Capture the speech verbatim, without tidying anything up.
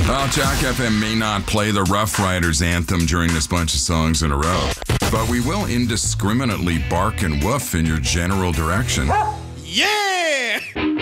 Well, Jack F M may not play the Rough Riders anthem during this bunch of songs in a row, but we will indiscriminately bark and woof in your general direction. Yeah!